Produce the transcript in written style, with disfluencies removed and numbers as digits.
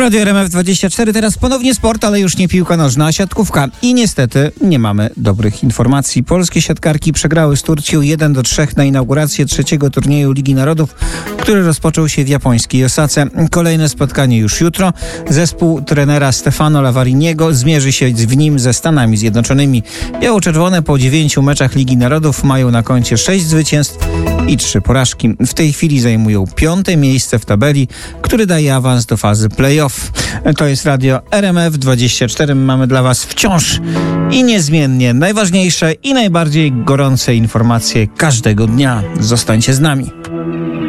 Radio RMF24, teraz ponownie sport, ale już nie piłka nożna, a siatkówka. I niestety nie mamy dobrych informacji. Polskie siatkarki przegrały z Turcją 1-3 na inaugurację trzeciego turnieju Ligi Narodów, który rozpoczął się w japońskiej Osace. Kolejne spotkanie już jutro. Zespół trenera Stefano Lavariniego zmierzy się w nim ze Stanami Zjednoczonymi. Biało-czerwone po 9 meczach Ligi Narodów mają na koncie 6 zwycięstw i 3 porażki. W tej chwili zajmują 5. miejsce w tabeli, który daje awans do fazy play-off. To jest Radio RMF24. Mamy dla Was wciąż i niezmiennie najważniejsze i najbardziej gorące informacje każdego dnia. Zostańcie z nami.